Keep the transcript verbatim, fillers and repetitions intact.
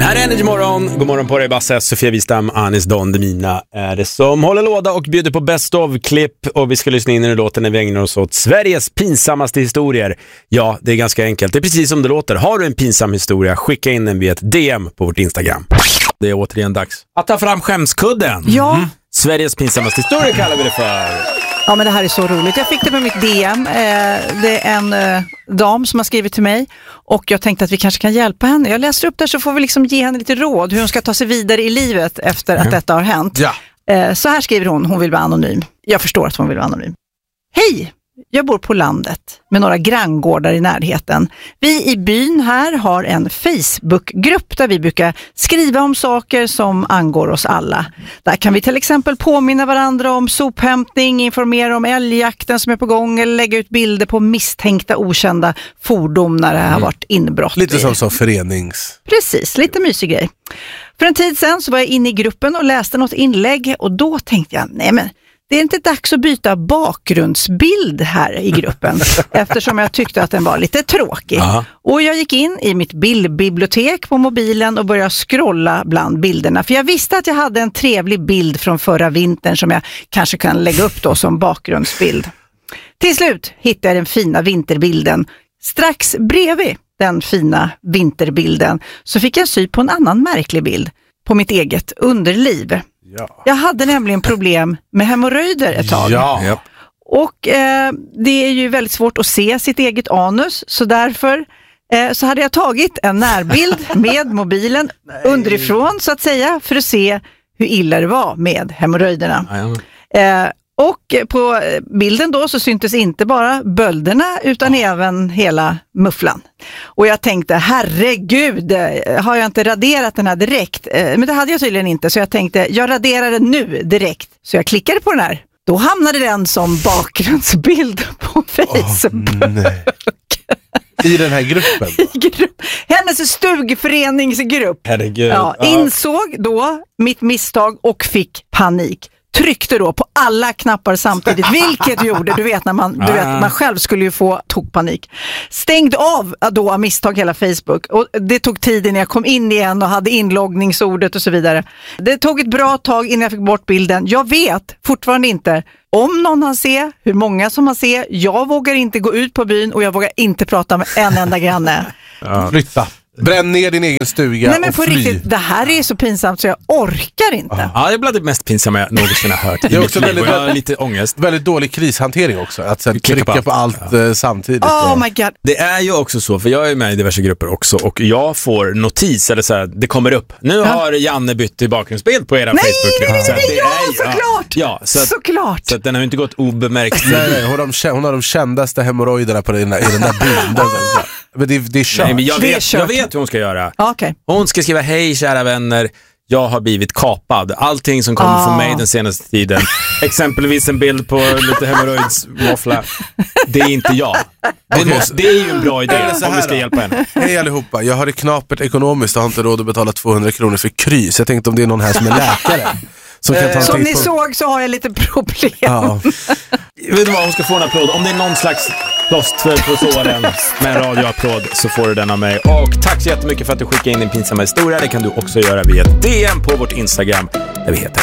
Här är Energy Morgon. God morgon på dig, Basse, Sofia Wistam, Anis Don Demina är det som håller låda och bjuder på best of-klipp. Och vi ska lyssna in i låten när vi ägnar oss åt Sveriges pinsammaste historier. Ja, det är ganska enkelt. Det är precis som det låter. Har du en pinsam historia, skicka in den via ett D M på vårt Instagram. Det är återigen dags att ta fram skämskudden. Ja. Mm. Sveriges pinsammaste historia kallar vi det för. Ja, men det här är så roligt. Jag fick det med mitt D M. Eh, det är en eh, dam som har skrivit till mig och jag tänkte att vi kanske kan hjälpa henne. Jag läser upp där så får vi liksom ge henne lite råd hur hon ska ta sig vidare i livet efter att detta har hänt. Ja. Eh, så här skriver hon. Hon vill vara anonym. Jag förstår att hon vill vara anonym. Hej! Jag bor på landet med några granngårdar i närheten. Vi i byn här har en Facebookgrupp där vi brukar skriva om saker som angår oss alla. Där kan vi till exempel påminna varandra om sophämtning, informera om älgjakten som är på gång eller lägga ut bilder på misstänkta okända fordon när det har varit inbrott. Lite som så förenings... Precis, lite mysig grej. För en tid sedan så var jag inne i gruppen och läste något inlägg och då tänkte jag, nej men det är inte dags att byta bakgrundsbild här i gruppen eftersom jag tyckte att den var lite tråkig. Aha. Och jag gick in i mitt bildbibliotek på mobilen och började scrolla bland bilderna. För jag visste att jag hade en trevlig bild från förra vintern som jag kanske kan lägga upp då som bakgrundsbild. Till slut hittade jag den fina vinterbilden. Strax bredvid den fina vinterbilden så fick jag sy på en annan märklig bild på mitt eget underliv. Ja. Jag hade nämligen problem med hemorrojder ett tag. Ja. Och eh, det är ju väldigt svårt att se sitt eget anus. Så därför eh, så hade jag tagit en närbild med mobilen underifrån så att säga. För att se hur illa det var med hemorrojderna. Eh, och på bilden då så syntes inte bara bölderna utan ja. även hela mufflan. Och jag tänkte, herregud, har jag inte raderat den här direkt? Men det hade jag tydligen inte, så jag tänkte, jag raderar den nu direkt. Så jag klickade på den här. Då hamnade den som bakgrundsbild på Facebook. Oh, nej. I den här gruppen? I grupp. Hennes stugföreningsgrupp. Herregud. Ja, insåg då mitt misstag och fick panik. Tryckte då på alla knappar samtidigt, vilket gjorde, du vet när man, du vet, man själv skulle ju få tokpanik. Stängde av då av misstag hela Facebook och det tog tid innan jag kom in igen och hade inloggningsordet och så vidare. Det tog ett bra tag innan jag fick bort bilden. Jag vet fortfarande inte om någon har se, hur många som har se. Jag vågar inte gå ut på byn och jag vågar inte prata med en enda granne. Ja. Flytta. Bränn ner din egen stuga. Nej, men och på fly. Riktigt, det här är så pinsamt så jag orkar inte. Ja, det är bland det mest pinsamma jag någonsin har hört. Det är också väldigt, jag har lite ångest. Väldigt dålig krishantering också. Att sen trycka på allt, på allt ja. samtidigt. Oh my god. Det är ju också så, för jag är med i diverse grupper också och jag får notis, eller så här, det kommer upp. Nu ja. har Janne bytt till bakgrundsbild på era nej, Facebook. Nej, nej, nej, ja, är, såklart. Ja, så att, såklart. Så att den har inte gått obemärkt. Nej, nej, hon, har de, hon har de kändaste hemorrojderna på den, i den där bilden. Men det, det är kört. Nej, men jag, det vet, är kört. jag vet hur hon ska göra. Okay. Hon ska skriva, hej kära vänner, jag har blivit kapad. Allting som kommer ah. från mig den senaste tiden. Exempelvis en bild på lite hemorrojdsvåffla. Det är inte jag. Det, okay. måste, det är ju en bra idé om vi ska hjälpa henne. Hej allihopa, jag har det knapert ekonomiskt och har inte råd att betala tvåhundra kronor för krys. Jag tänkte om det är någon här som är läkare. Som, kan ta som ni på... såg så har jag lite problem. Ja. Vet du vad, hon ska få en applåd. Om det är någon slags plåster på såren med en radioapplåd så får du den av mig. Och tack så jättemycket för att du skickade in din pinsamma historia. Det kan du också göra via ett D M på vårt Instagram där vi heter